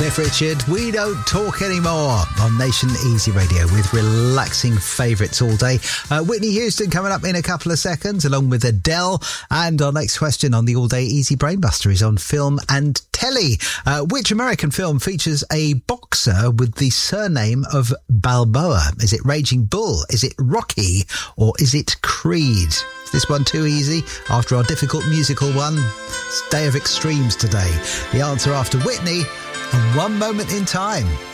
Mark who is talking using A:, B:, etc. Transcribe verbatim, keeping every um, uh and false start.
A: Cliff Richard, We Don't Talk Anymore on Nation Easy Radio with relaxing favourites all day. Uh, Whitney Houston coming up in a couple of seconds along with Adele. And our next question on the All Day Easy Brainbuster is on film and telly. Uh, which American film features a boxer with the surname of Balboa? Is it Raging Bull? Is it Rocky? Or is it Creed? Is this one too easy? After our difficult musical one, it's Day of Extremes today. The answer after Whitney and One Moment in Time.